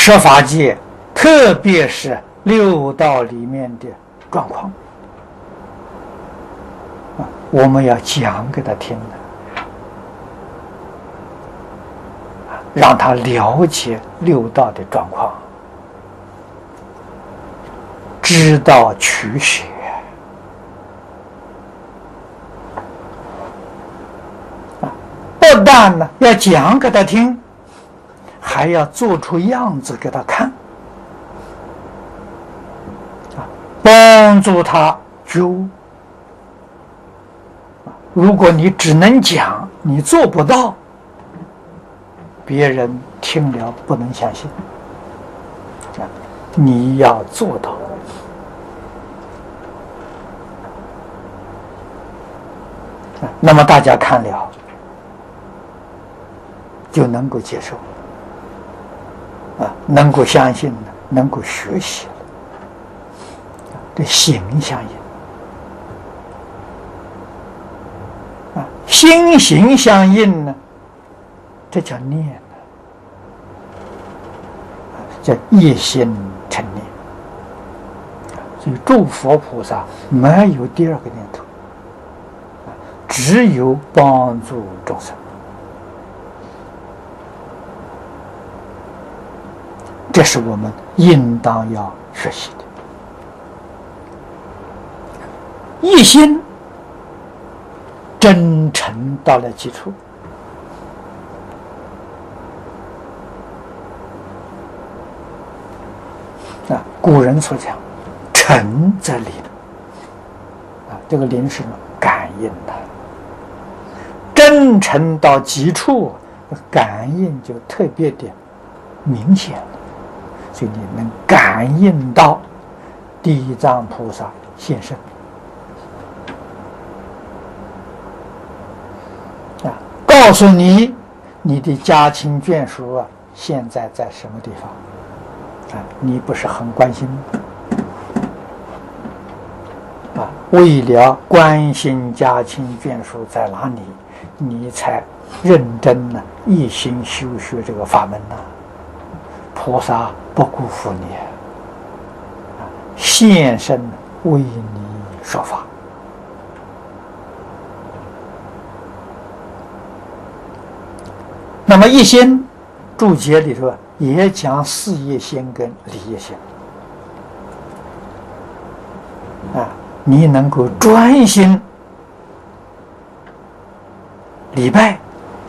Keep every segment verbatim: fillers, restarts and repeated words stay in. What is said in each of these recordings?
十法界，特别是六道里面的状况啊，我们要讲给他听的，让他了解六道的状况，知道取舍。不但呢要讲给他听，还要做出样子给他看，啊，帮助他觉悟。如果你只能讲，你做不到，别人听了不能相信，啊，你要做到。啊，那么大家看了就能够接受，啊，能够相信了，能够学习了，这心相应，啊，心行相应呢，这叫念呢，叫一心成念。所以诸佛菩萨没有第二个念头，只有帮助众生。这是我们应当要学习的。一心真诚到了基础，啊，古人所讲“诚则灵”，啊，这个灵是什么？感应的。真诚到极处，感应就特别的明显了。所以你能感应到地藏菩萨现身啊，告诉你你的家亲眷属啊现在在什么地方啊？你不是很关心吗？啊，为了关心家亲眷属在哪里，你才认真的一心修学这个法门呢。菩萨不辜负你，现身为你说法。那么一心注解里头也讲事业心跟理业心啊，你能够专心礼拜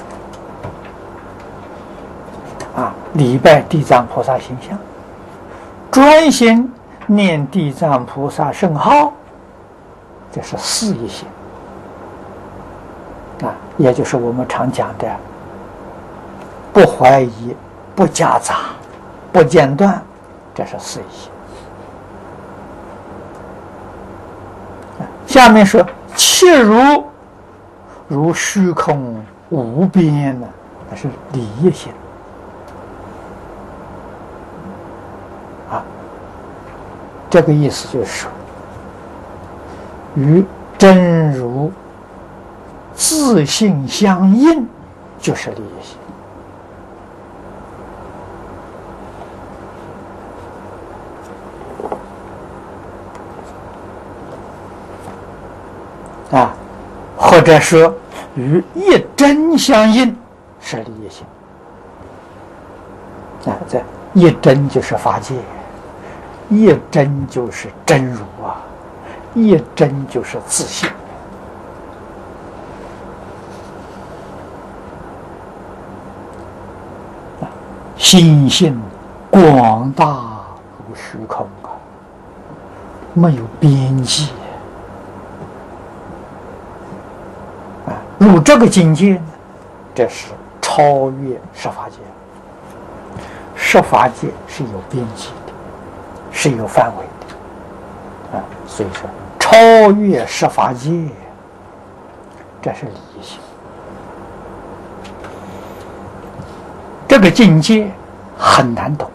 啊，礼拜地藏菩萨形象，专心念地藏菩萨圣号，这是事业心啊，也就是我们常讲的不怀疑、不夹杂、不间断，这是事业心。下面说气如如虚空无边呢，那是理业心。啊，这个意思就是说，与真如自性相应，就是理业心。啊，或者说与一真相应，是理业心。啊，这一真就是法界，一真就是真如啊，一真就是自性。啊，心性广大如虚空啊，没有边际。啊，入这个境界呢，这是超越十法界。十法界是有边际的，是有范围的，啊，所以说超越十法界，这是理性。这个境界很难懂，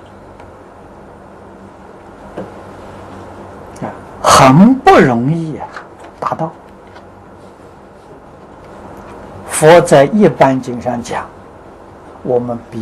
啊，很不容易啊达到。佛在一般经上讲，我们比